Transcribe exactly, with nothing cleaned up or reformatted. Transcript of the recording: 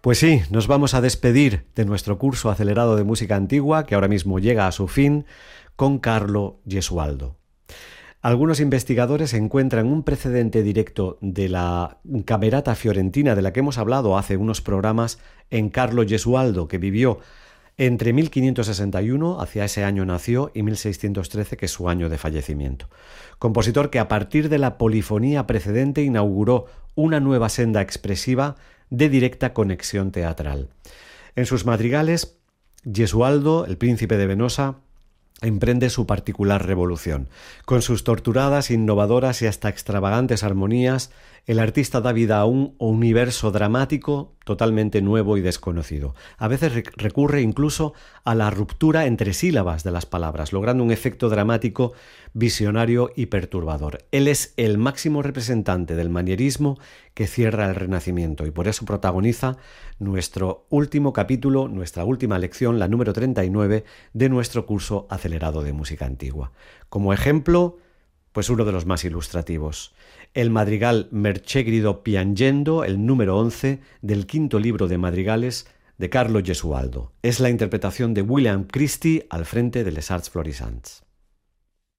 Pues sí, nos vamos a despedir de nuestro curso acelerado de música antigua, que ahora mismo llega a su fin, con Carlo Gesualdo. Algunos investigadores encuentran un precedente directo de la camerata fiorentina de la que hemos hablado hace unos programas en Carlo Gesualdo, que vivió entre mil quinientos sesenta y uno, hacia ese año nació, y mil seiscientos trece, que es su año de fallecimiento. Compositor que a partir de la polifonía precedente inauguró una nueva senda expresiva de directa conexión teatral. En sus madrigales, Gesualdo, el príncipe de Venosa, emprende su particular revolución. Con sus torturadas, innovadoras y hasta extravagantes armonías, el artista da vida a un universo dramático totalmente nuevo y desconocido. A veces recurre incluso a la ruptura entre sílabas de las palabras, logrando un efecto dramático, visionario y perturbador. Él es el máximo representante del manierismo que cierra el Renacimiento y por eso protagoniza nuestro último capítulo, nuestra última lección, la número treinta y nueve de nuestro curso acelerado de música antigua. Como ejemplo, pues uno de los más ilustrativos, el madrigal Mercé grido piangendo, el número once del quinto libro de madrigales de Carlo Gesualdo. Es la interpretación de William Christie al frente de Les Arts Florissants.